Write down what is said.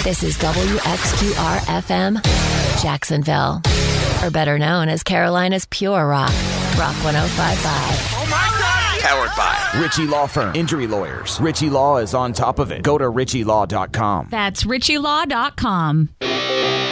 This is WXQR-FM, Jacksonville. Or better known as Carolina's Pure Rock. Rock 105.5. Oh my God! Powered by Ritchie Law Firm. Injury lawyers. Ritchie Law is on top of it. Go to ritchielaw.com. That's ritchielaw.com.